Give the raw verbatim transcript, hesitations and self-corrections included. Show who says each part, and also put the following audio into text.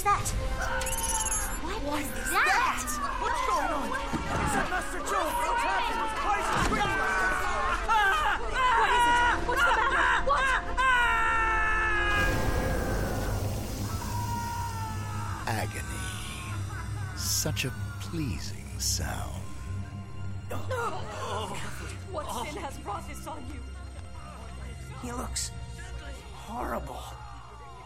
Speaker 1: was that? What, what was that? that?
Speaker 2: What's going on? Is that Master Joe? What's happening? Why is he screaming like that?
Speaker 3: What is it? What's the matter? What?
Speaker 4: Agony. Such a pleasing sound.
Speaker 3: What sin has brought this on you?
Speaker 2: He looks horrible.